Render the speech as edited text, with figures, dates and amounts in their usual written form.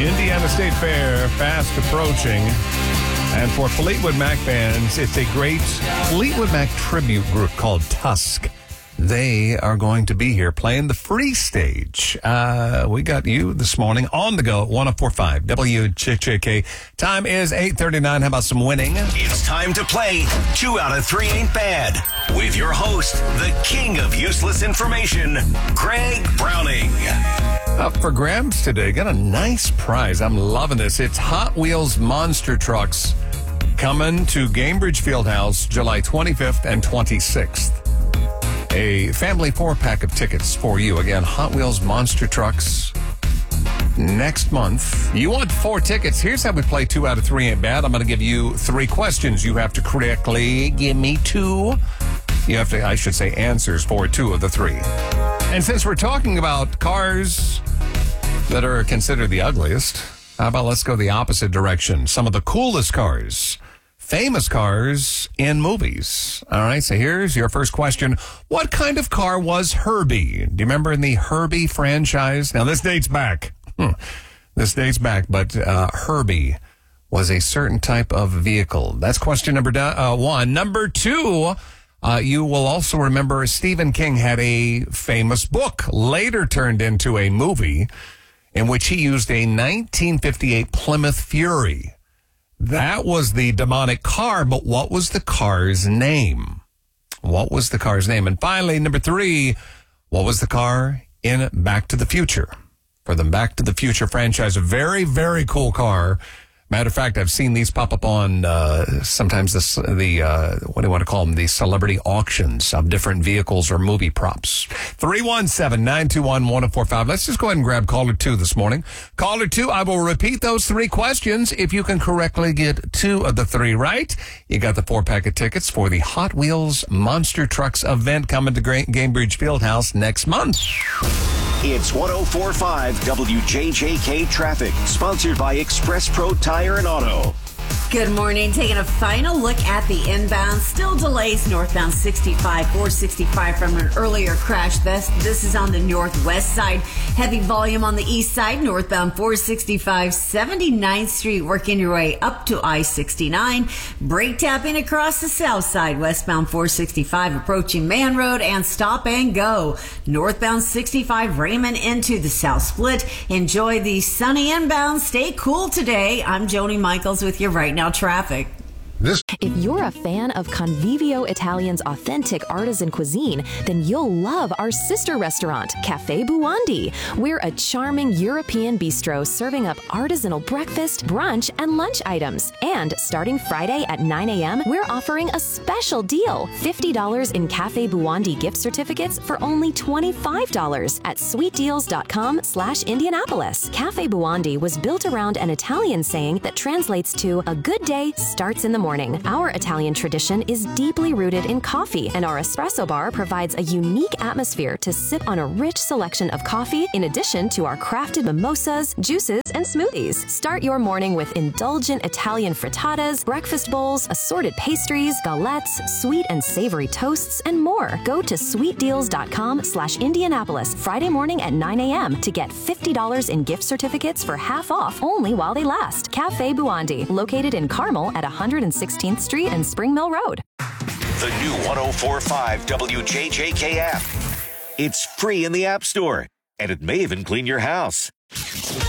Indiana State Fair, fast approaching. And for Fleetwood Mac fans, it's a great Fleetwood Mac tribute group called Tusk. They are going to be here playing the free stage. We got you this morning on the go at 104.5 WJJK. Time is 8:39. How about some winning? It's time to play 2 out of 3 Ain't Bad with your host, the king of useless information, Greg Browning. Up for grabs today. Got a nice prize. I'm loving this. It's Hot Wheels Monster Trucks coming to Gainbridge Fieldhouse July 25th and 26th. A family 4-pack of tickets for you. Again, Hot Wheels Monster Trucks next month. You want 4 tickets. Here's how we play 2 out of 3 Ain't Bad. I'm going to give you 3 questions. You have to correctly give me 2. You have to, I should say, answers for 2 of the 3. And since we're talking about cars that are considered the ugliest, how about let's go the opposite direction? Some of the coolest cars, famous cars in movies. All right, so here's your first question. What kind of car was Herbie? Do you remember in the Herbie franchise? Now, this dates back. This dates back, but Herbie was a certain type of vehicle. That's question number 1. Number 2, you will also remember Stephen King had a famous book, later turned into a movie, in which he used a 1958 Plymouth Fury. That was the demonic car, but what was the car's name? What was the car's name? And finally, number 3, what was the car in Back to the Future? For the Back to the Future franchise, a very, very cool car. Matter of fact, I've seen these pop up on sometimes what do you want to call them? The celebrity auctions of different vehicles or movie props. 317-921-1045. Let's just go ahead and grab caller 2 this morning. Caller 2, I will repeat those 3 questions. If you can correctly get 2 of the 3 right, you got the 4-pack of tickets for the Hot Wheels Monster Trucks event coming to Gainbridge Fieldhouse next month. It's 104.5 WJJK Traffic, sponsored by Express Pro Tire and Auto. Good morning. Taking a final look at the inbound. Still delays northbound 65, 465 from an earlier crash. This is on the northwest side. Heavy volume on the east side. Northbound 465, 79th Street, working your way up to I-69. Brake tapping across the south side. Westbound 465 approaching Man Road and stop and go. Northbound 65 Raymond into the south split. Enjoy the sunny inbound. Stay cool today. I'm Joni Michaels with you right now. Traffic. If you're a fan of Convivio Italian's authentic artisan cuisine, then you'll love our sister restaurant, Cafe Buondi. We're a charming European bistro serving up artisanal breakfast, brunch, and lunch items. And starting Friday at 9 a.m., we're offering a special deal, $50 in Cafe Buondi gift certificates for only $25 at sweetdeals.com/Indianapolis. Cafe Buondi was built around an Italian saying that translates to "a good day starts in the morning." Our Italian tradition is deeply rooted in coffee, and our espresso bar provides a unique atmosphere to sip on a rich selection of coffee, in addition to our crafted mimosas, juices, and smoothies. Start your morning with indulgent Italian frittatas, breakfast bowls, assorted pastries, galettes, sweet and savory toasts, and more. Go to sweetdeals.com/Indianapolis Friday morning at 9 a.m. to get $50 in gift certificates for half off only while they last. Cafe Buondi, located in Carmel at 116th Street and Spring Mill Road. The new 104.5 WJJK app. It's free in the App Store, and it may even clean your house.